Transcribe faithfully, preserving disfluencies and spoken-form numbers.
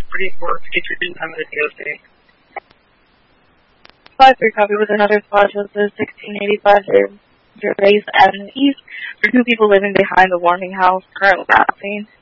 pretty important to get your time of the D O C. five three copy with another spot shows the sixteen eighty-five Gervais Avenue East for two people living behind the warming house, currently not seen.